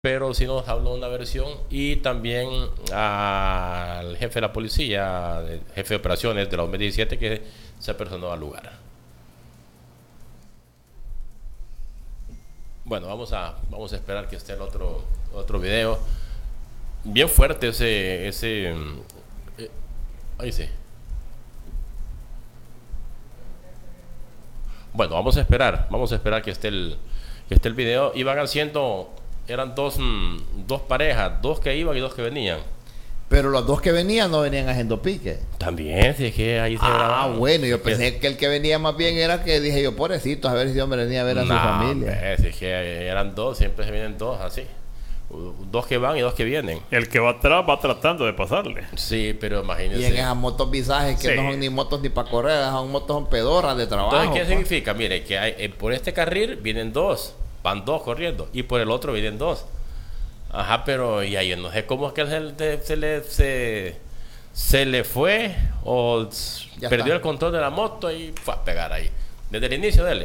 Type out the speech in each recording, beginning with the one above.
pero sí nos habló una versión y también al jefe de la policía, el jefe de operaciones de la 2017 que se personó al lugar. Bueno, vamos a esperar que esté el otro video. Bien fuerte ahí sí. Bueno, vamos a esperar que esté el video. Iban haciendo, eran dos parejas, dos que iban y dos que venían. Pero los dos que venían no venían haciendo pique. También, si es que ahí se grababa. Bueno, yo pensé que el que venía más bien era que dije yo, pobrecito, a ver si hombre venía a ver a su familia. Si es que eran dos, siempre se vienen dos así. Dos que van y dos que vienen. El que va atrás va tratando de pasarle. Sí, pero imagínense. Y en esas motos visajes que no son ni motos ni para correr, son motos, son pedoras de trabajo. Entonces, ¿qué significa? Mire, que hay, por este carril vienen dos, van dos corriendo, y por el otro vienen dos. Ajá, pero y ahí no sé cómo es que se le fue o Ya perdió está. el control de la moto y fue a pegar ahí. Desde el inicio, dele.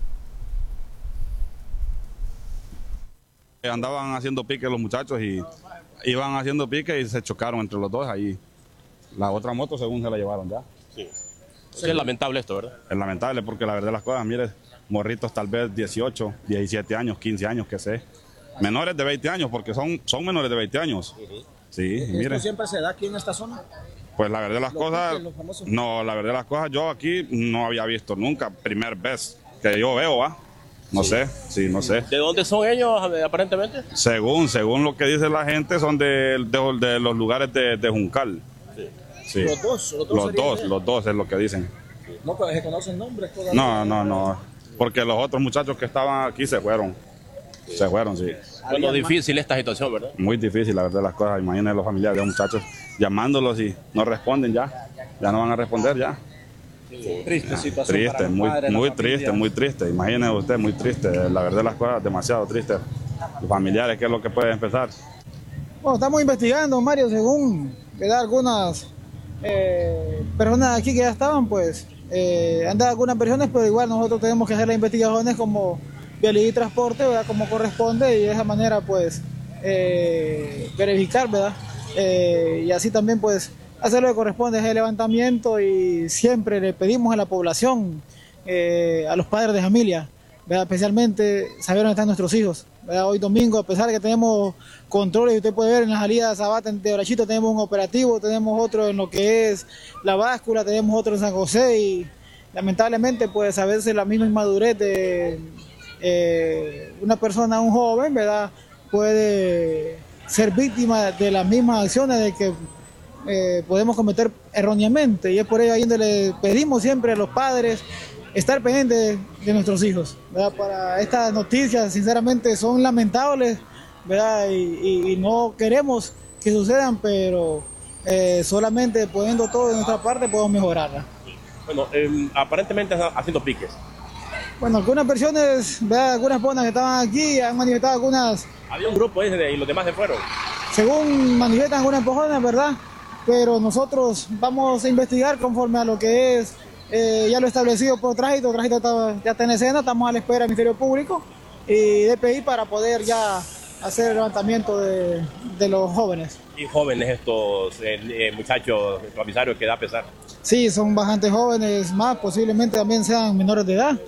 Andaban haciendo pique los muchachos y iban haciendo pique y se chocaron entre los dos ahí. La otra moto según se la llevaron ya. Sí. Es lamentable esto, ¿verdad? Es lamentable porque la verdad de las cosas, mire, morritos tal vez 18, 17 años, 15 años, que sé. Menores de 20 años porque son menores de 20 años. Sí, mire. ¿Esto siempre se da aquí en esta zona? Pues la verdad de las cosas, piques, los famosos. no, la verdad de las cosas yo aquí no había visto nunca, primer vez que yo veo, ¿va? No sé, sí, no sé. ¿De dónde son ellos, aparentemente? Según lo que dice la gente, son de los lugares de Juncal. Sí. Los dos es lo que dicen. No, pero se conocen nombres todavía. No. Porque los otros muchachos que estaban aquí se fueron. Se fueron, sí. Bueno, difícil esta situación, ¿verdad? Muy difícil, la verdad, las cosas. Imagínense los familiares de los muchachos llamándolos y no responden ya. Ya no van a responder ya. Triste situación. Triste, para el muy, padre, muy la triste, familia. muy triste. Imagínese usted, muy triste. La verdad, las cosas demasiado tristes. Los familiares, ¿qué es lo que puede empezar? Bueno, estamos investigando, Mario, según ¿verdad? Algunas personas aquí que ya estaban, pues, han dado algunas versiones, pero igual nosotros tenemos que hacer las investigaciones como Vialidad y Transporte, ¿verdad? Como corresponde, y de esa manera, pues, verificar, ¿verdad? Y así también, pues, hacer lo que corresponde, hacer el levantamiento, y siempre le pedimos a la población, a los padres de familia, ¿verdad? Especialmente saber dónde están nuestros hijos, ¿verdad? Hoy domingo, a pesar de que tenemos controles, y usted puede ver en la salida de Zabata de Orachito, tenemos un operativo, tenemos otro en lo que es la báscula, tenemos otro en San José, y lamentablemente, pues, a veces la misma inmadurez de una persona, un joven, ¿verdad? Puede ser víctima de las mismas acciones de que podemos cometer erróneamente, y es por ello ahí donde le pedimos siempre a los padres estar pendientes de nuestros hijos, ¿verdad? Para estas noticias, sinceramente, son lamentables, ¿verdad? Y no queremos que sucedan, pero solamente poniendo todo de nuestra parte podemos mejorarla. Bueno, aparentemente están haciendo piques. Bueno, algunas versiones, ¿verdad? Algunas personas que estaban aquí han manifestado algunas, Había un grupo ese y los demás se fueron. según manifiestan algunas personas, ¿verdad? Pero nosotros vamos a investigar conforme a lo que es ya lo establecido por Tránsito. Tránsito ya está en escena, estamos a la espera del Ministerio Público y DPI para poder ya hacer el levantamiento de los jóvenes. Y jóvenes estos muchachos comisarios que da pesar. Sí, son bastante jóvenes, más posiblemente también sean menores de edad,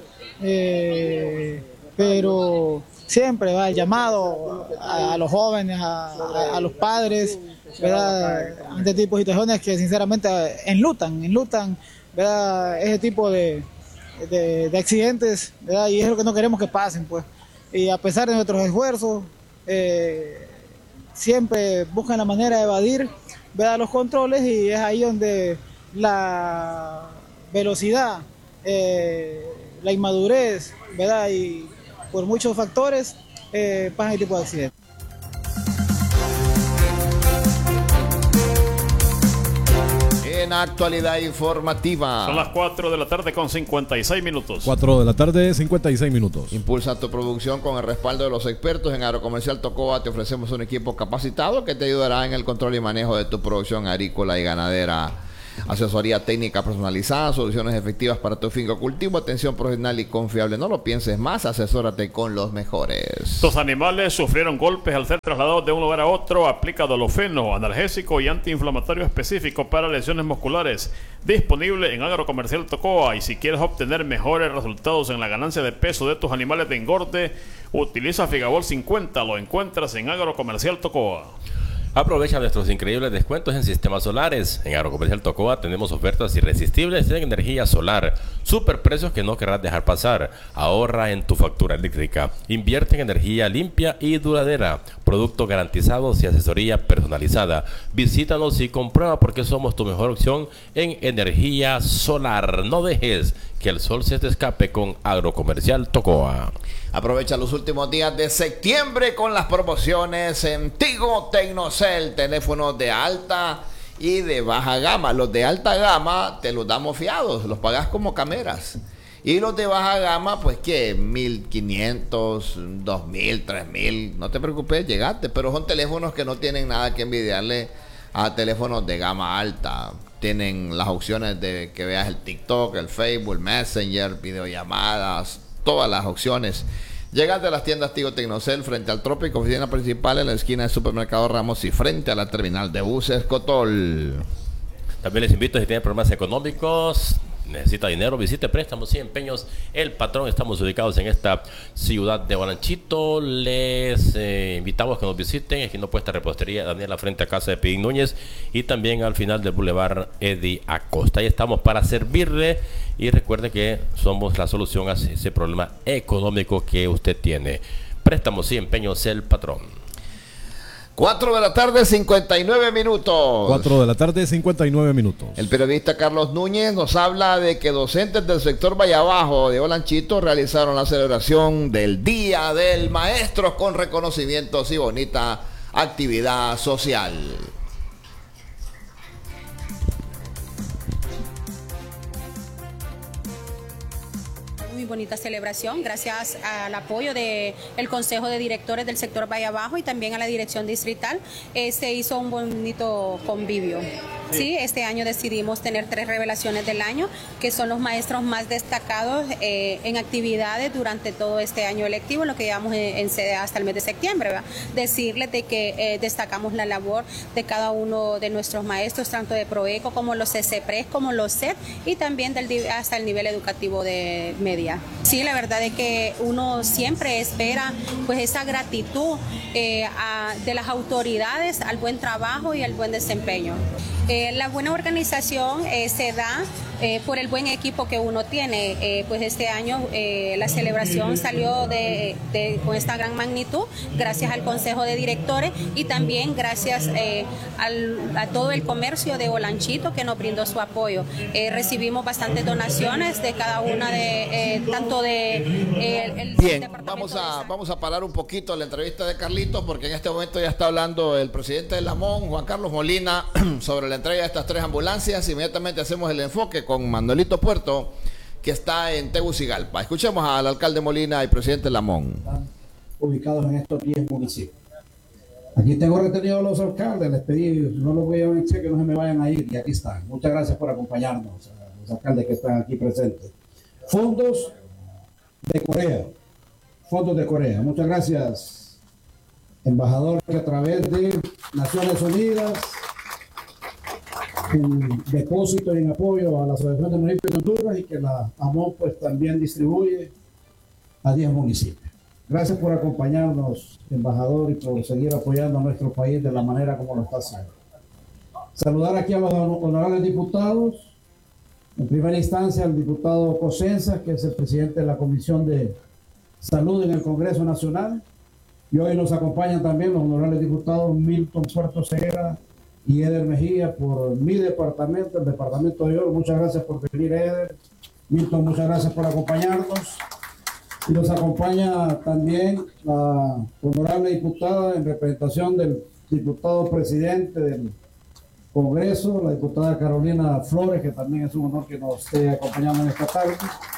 pero siempre va el llamado a los jóvenes, a los padres, ¿verdad? Ante tipo de situaciones que sinceramente enlutan, ¿verdad? Ese tipo de accidentes, ¿verdad? Y es lo que no queremos que pasen, pues. Y a pesar de nuestros esfuerzos, siempre buscan la manera de evadir, ¿verdad? Los controles, y es ahí donde la velocidad, la inmadurez, ¿verdad? Y por muchos factores pasan este tipo de accidentes. En actualidad informativa. Son las 4 de la tarde con 56 minutos. 4 de la tarde, 56 minutos. Impulsa tu producción con el respaldo de los expertos. En Agrocomercial Tocoa te ofrecemos un equipo capacitado que te ayudará en el control y manejo de tu producción agrícola y ganadera. Asesoría técnica personalizada, soluciones efectivas para tu finca o cultivo, atención profesional y confiable. No lo pienses más, asesórate con los mejores. Tus animales sufrieron golpes al ser trasladados de un lugar a otro. Aplica dolofeno, analgésico y antiinflamatorio específico para lesiones musculares. Disponible en Agrocomercial Tocoa. Y si quieres obtener mejores resultados en la ganancia de peso de tus animales de engorde, utiliza Figabol 50. Lo encuentras en Agrocomercial Tocoa. Aprovecha nuestros increíbles descuentos en sistemas solares. En Agrocomercial Tocoa tenemos ofertas irresistibles en energía solar. Super precios que no querrás dejar pasar. Ahorra en tu factura eléctrica. Invierte en energía limpia y duradera. Productos garantizados y asesoría personalizada. Visítanos y comprueba por qué somos tu mejor opción en energía solar. No dejes que el sol se te escape con Agrocomercial Tocoa. Aprovecha los últimos días de septiembre con las promociones en Tigo Tecnocel, teléfonos de alta y de baja gama. Los de alta gama te los damos fiados, los pagas como cameras. Y los de baja gama, pues que 1,500, 2,000, 3,000, no te preocupes, llegaste. Pero son teléfonos que no tienen nada que envidiarle a teléfonos de gama alta. Tienen las opciones de que veas el TikTok, el Facebook, el Messenger, videollamadas, todas las opciones. Llegas de las tiendas Tigo Tecnocel frente al Trópico, oficina principal en la esquina del Supermercado Ramos y frente a la terminal de buses Cotol. También les invito, si tienen problemas económicos, necesita dinero, visite Préstamos y Empeños El Patrón. Estamos ubicados en esta ciudad de Olanchito. Les invitamos a que nos visiten. Aquí no puesta repostería Daniela frente a casa de Pidín Núñez y también al final del Boulevard Eddie Acosta. Ahí estamos para servirle y recuerde que somos la solución a ese problema económico que usted tiene. Préstamos y Empeños El Patrón. 4 de la tarde, 59 minutos. 4 de la tarde, 59 minutos. El periodista Carlos Núñez nos habla de que docentes del sector Valle Abajo de Olanchito realizaron la celebración del Día del Maestro con reconocimientos y bonita actividad social. Muy bonita celebración, gracias al apoyo del Consejo de Directores del sector Valle Abajo y también a la Dirección Distrital, se hizo un bonito convivio. Sí, este año decidimos tener 3 revelaciones del año, que son los maestros más destacados en actividades durante todo este año electivo, lo que llevamos en sede hasta el mes de septiembre, ¿verdad? Decirles de que destacamos la labor de cada uno de nuestros maestros, tanto de Proeco como los CCPRES, como los CEP y también hasta el nivel educativo de media. Sí, la verdad es que uno siempre espera pues esa gratitud de las autoridades al buen trabajo y al buen desempeño. La buena organización se da por el buen equipo que uno tiene. Pues este año la celebración salió con esta gran magnitud gracias al Consejo de Directores y también gracias a todo el comercio de Olanchito que nos brindó su apoyo. Recibimos bastantes donaciones de cada una tanto de Bien, vamos a parar un poquito la entrevista de Carlitos porque en este momento ya está hablando el presidente de Lamón, Juan Carlos Molina, sobre la entrega de estas 3 ambulancias. Inmediatamente hacemos el enfoque con Manuelito Puerto, que está en Tegucigalpa. Escuchemos al alcalde Molina y presidente Lamón. Están ubicados en estos 10 municipios. Aquí tengo retenidos los alcaldes, les pedí, no los voy a llevar en cheque, no se me vayan a ir, y aquí están. Muchas gracias por acompañarnos, a los alcaldes que están aquí presentes. Fondos de Corea. Fondos de Corea. Muchas gracias, embajador, que a través de Naciones Unidas, en depósito y en apoyo a la Asociación de Municipios de Honduras y que la AMON pues también distribuye a 10 municipios. Gracias por acompañarnos, embajador, y por seguir apoyando a nuestro país de la manera como lo está haciendo. Saludar aquí a los honorables diputados. En primera instancia al diputado Cosenza, que es el presidente de la Comisión de Salud en el Congreso Nacional. Y hoy nos acompañan también los honorables diputados Milton Puerto Ceguera y Eder Mejía por mi departamento, el departamento de Oro. Muchas gracias por venir, Eder. Milton, muchas gracias por acompañarnos. Y nos acompaña también la honorable diputada en representación del diputado presidente del Congreso, la diputada Carolina Flores, que también es un honor que nos esté acompañando en esta tarde,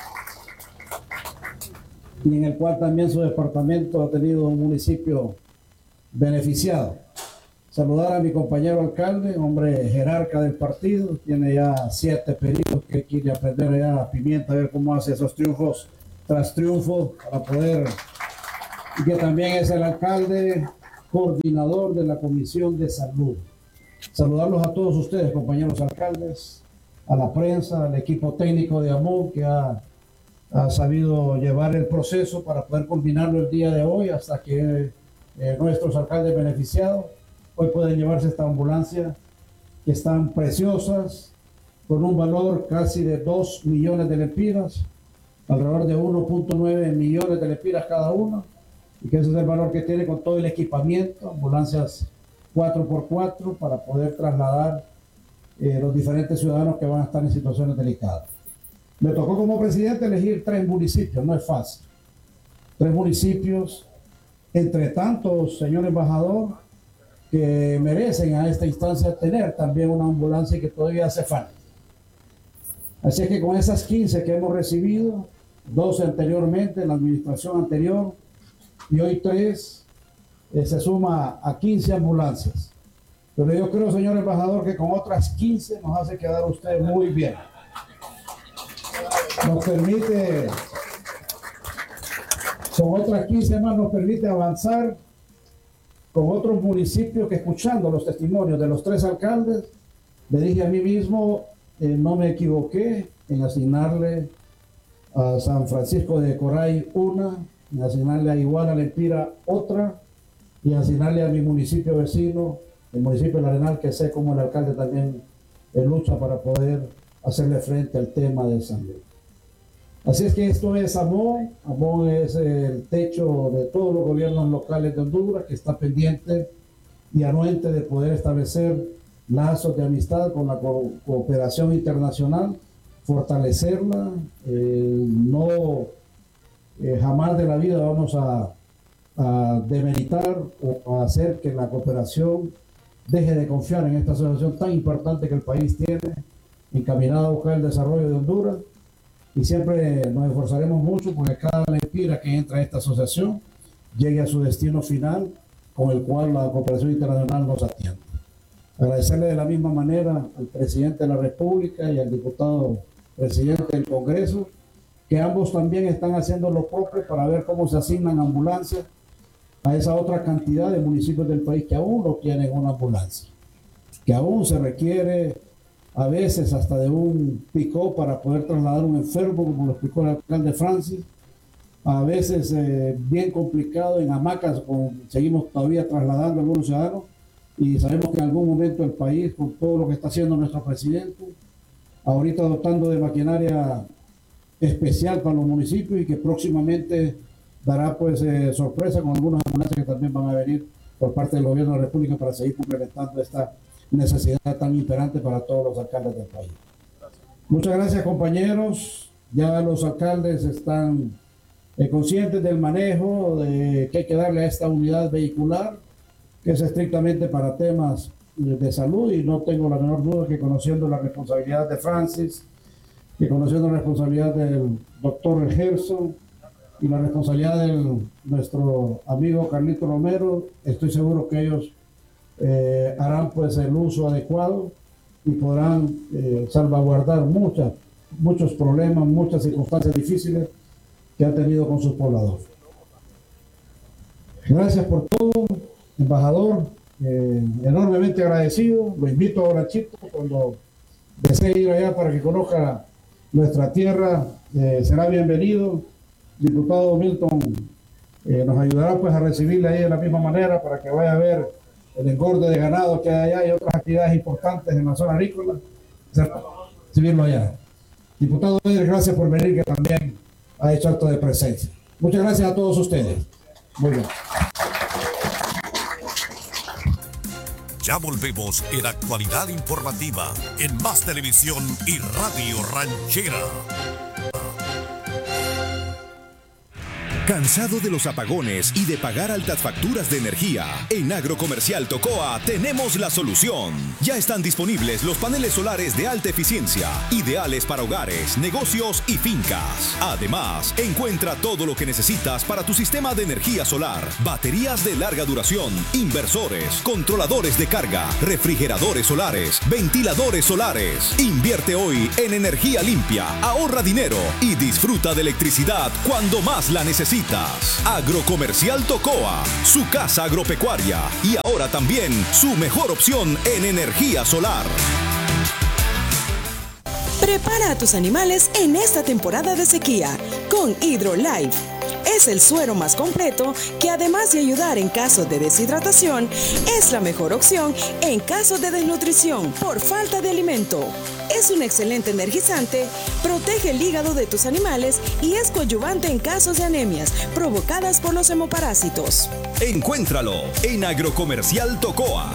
y en el cual también su departamento ha tenido un municipio beneficiado. saludar a mi compañero alcalde, hombre jerarca del partido, tiene ya 7 periodos que quiere aprender ya a Pimienta, a ver cómo hace esos triunfos tras triunfo para poder, y que también es el alcalde coordinador de la Comisión de Salud. Saludarlos a todos ustedes, compañeros alcaldes, a la prensa, al equipo técnico de AMON que ha sabido llevar el proceso para poder culminarlo el día de hoy hasta que nuestros alcaldes beneficiados hoy pueden llevarse esta ambulancia que están preciosas, con un valor casi de 2 millones de lempiras, alrededor de 1.9 millones de lempiras cada una, y que ese es el valor que tiene con todo el equipamiento, ambulancias 4x4 para poder trasladar los diferentes ciudadanos que van a estar en situaciones delicadas. Me tocó como presidente elegir 3 municipios, no es fácil. 3 municipios, entre tantos, señor embajador, que merecen a esta instancia tener también una ambulancia que todavía hace falta. Así es que con esas 15 que hemos recibido, 12 anteriormente en la administración anterior y hoy 3, se suma a 15 ambulancias. Pero yo creo, señor embajador, que con otras 15 nos hace quedar usted muy bien. Nos permite, con otras 15 más, nos permite avanzar con otros municipios que, escuchando los testimonios de los 3 alcaldes, me dije a mí mismo, no me equivoqué en asignarle a San Francisco de Coray una, en asignarle a Iguala Lempira otra, y asignarle a mi municipio vecino, el municipio de Arenal, que sé cómo el alcalde también lucha para poder hacerle frente al tema de San Luis. Así es que esto es AMON. AMON es el techo de todos los gobiernos locales de Honduras, que está pendiente y anuente de poder establecer lazos de amistad con la cooperación internacional, fortalecerla, jamás de la vida vamos a demeritar o a hacer que la cooperación deje de confiar en esta asociación tan importante que el país tiene, encaminada a buscar el desarrollo de Honduras, y siempre nos esforzaremos mucho porque cada lempira que entra a esta asociación llegue a su destino final, con el cual la cooperación internacional nos atiende. Agradecerle de la misma manera al presidente de la República y al diputado presidente del Congreso, que ambos también están haciendo lo propio para ver cómo se asignan ambulancias a esa otra cantidad de municipios del país que aún no tienen una ambulancia, que aún se requiere a veces hasta de un pick-up para poder trasladar un enfermo, como lo explicó el alcalde Francis, a veces bien complicado en hamacas, seguimos todavía trasladando a algunos ciudadanos, y sabemos que en algún momento el país, con todo lo que está haciendo nuestro presidente, ahorita dotando de maquinaria especial para los municipios, y que próximamente dará pues sorpresa con algunas ambulancias que también van a venir por parte del gobierno de la República para seguir complementando esta necesidad tan imperante para todos los alcaldes del país. Muchas gracias, compañeros. Ya los alcaldes están conscientes del manejo que hay que darle a esta unidad vehicular, que es estrictamente para temas de salud, y no tengo la menor duda que, conociendo la responsabilidad de Francis, que conociendo la responsabilidad del doctor Gerson y la responsabilidad de nuestro amigo Carlito Romero, estoy seguro que ellos harán pues el uso adecuado y podrán salvaguardar muchos problemas, muchas circunstancias difíciles que han tenido con sus pobladores. Gracias por todo, embajador, enormemente agradecido. Lo invito a Olanchito cuando desee ir allá para que conozca nuestra tierra, será bienvenido. Diputado Milton nos ayudará pues a recibirle ahí de la misma manera para que vaya a ver el engorde de ganado que hay allá y otras actividades importantes en la zona agrícola, recibirlo allá. Diputado Eder, gracias por venir, que también ha hecho acto de presencia. Muchas gracias a todos ustedes. Muy bien. Ya volvemos en Actualidad Informativa en Más Televisión y Radio Ranchera. ¿Cansado de los apagones y de pagar altas facturas de energía? En Agrocomercial Tocoa tenemos la solución. Ya están disponibles los paneles solares de alta eficiencia, ideales para hogares, negocios y fincas. Además, encuentra todo lo que necesitas para tu sistema de energía solar: baterías de larga duración, inversores, controladores de carga, refrigeradores solares, ventiladores solares. Invierte hoy en energía limpia, ahorra dinero y disfruta de electricidad cuando más la necesitas. Agrocomercial Tocoa, su casa agropecuaria y ahora también su mejor opción en energía solar. Prepara a tus animales en esta temporada de sequía con HydroLife. Es el suero más completo que, además de ayudar en caso de deshidratación, es la mejor opción en caso de desnutrición por falta de alimento. Es un excelente energizante, protege el hígado de tus animales y es coadyuvante en casos de anemias provocadas por los hemoparásitos. Encuéntralo en Agrocomercial Tocoa.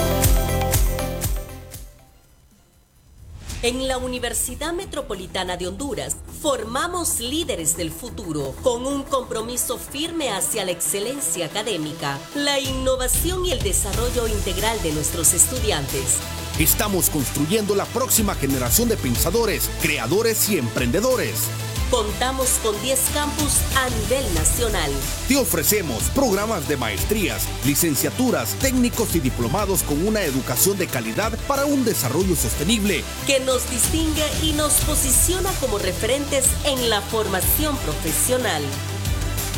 En la Universidad Metropolitana de Honduras formamos líderes del futuro con un compromiso firme hacia la excelencia académica, la innovación y el desarrollo integral de nuestros estudiantes. Estamos construyendo la próxima generación de pensadores, creadores y emprendedores. Contamos con 10 campus a nivel nacional. Te ofrecemos programas de maestrías, licenciaturas, técnicos y diplomados con una educación de calidad para un desarrollo sostenible que nos distingue y nos posiciona como referentes en la formación profesional.